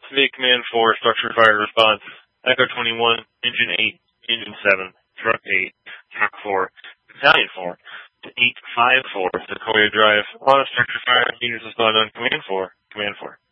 Snake Command 4, Structure Fire Response, Echo 21, Engine 8, Engine 7, Truck 8, Truck 4, Battalion 4, to 854, Sequoia Drive, Auto Structure Fire, units respond on Command 4, Command 4.